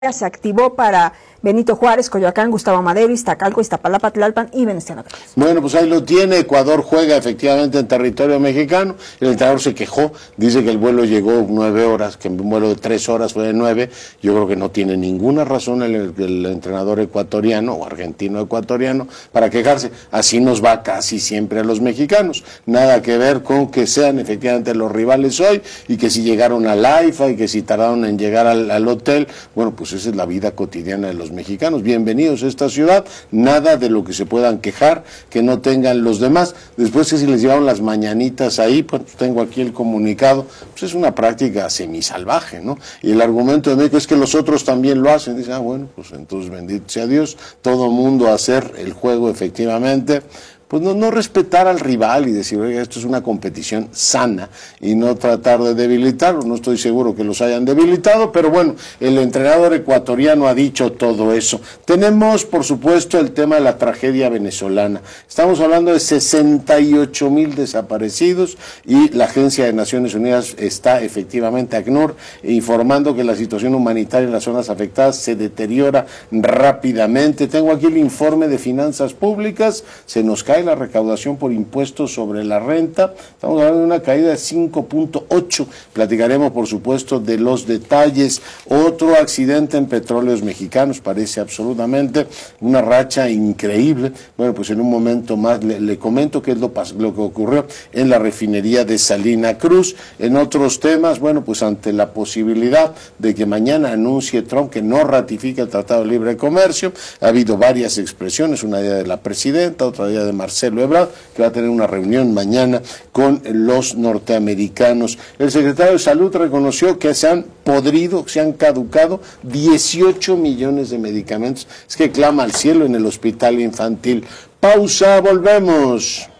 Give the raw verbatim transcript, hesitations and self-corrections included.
se activó para Benito Juárez, Coyoacán, Gustavo Madero, Iztacalco, Iztapalapa, Tlalpan y Venustiano Carranza. Bueno, pues ahí lo tiene. Ecuador juega efectivamente en territorio mexicano. El entrenador se quejó, dice que el vuelo llegó nueve horas, que un vuelo de tres horas fue de nueve. Yo creo que no tiene ninguna razón el, el entrenador ecuatoriano o argentino ecuatoriano para quejarse. Así nos va casi siempre a los mexicanos. Nada que ver con que sean efectivamente los rivales hoy y que si llegaron al AIFA y que si tardaron en llegar al, al hotel. Bueno, pues esa es la vida cotidiana de los mexicanos. Bienvenidos a esta ciudad, nada de lo que se puedan quejar, que no tengan los demás. Después que si les llevaron las mañanitas ahí, pues tengo aquí el comunicado, pues es una práctica semisalvaje, ¿no? Y el argumento de México es que los otros también lo hacen. Dice, ah, bueno, pues entonces bendito sea Dios, todo mundo a hacer el juego efectivamente. Pues no, no respetar al rival y decir, oiga, esto es una competición sana y no tratar de debilitarlo. No estoy seguro que los hayan debilitado, pero bueno, el entrenador ecuatoriano ha dicho todo eso. Tenemos, por supuesto, el tema de la tragedia venezolana. Estamos hablando de sesenta y ocho mil desaparecidos y la Agencia de Naciones Unidas está efectivamente, ACNUR, informando que la situación humanitaria en las zonas afectadas se deteriora rápidamente. Tengo aquí el informe de Finanzas Públicas, se nos cae la recaudación por impuestos sobre la renta, estamos hablando de una caída de cinco punto ocho, platicaremos por supuesto de los detalles. Otro accidente en Petróleos Mexicanos, parece absolutamente una racha increíble. Bueno, pues en un momento más le, le comento qué es lo, lo que ocurrió en la refinería de Salina Cruz. En otros temas, bueno, pues ante la posibilidad de que mañana anuncie Trump que no ratifica el Tratado de Libre Comercio, ha habido varias expresiones, una idea de la presidenta, otra idea de Marcelo Ebrard, que va a tener una reunión mañana con los norteamericanos. El secretario de Salud reconoció que se han podrido, que se han caducado dieciocho millones de medicamentos. Es que clama al cielo en el hospital infantil. Pausa, volvemos.